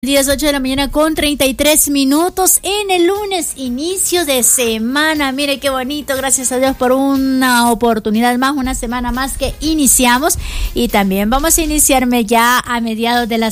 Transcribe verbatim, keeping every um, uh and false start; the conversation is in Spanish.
diez, ocho de la mañana con treinta y tres minutos en el lunes, inicio de semana. Mire qué bonito, gracias a Dios por una oportunidad más, una semana más que iniciamos. Y también vamos a iniciarme ya a mediados de la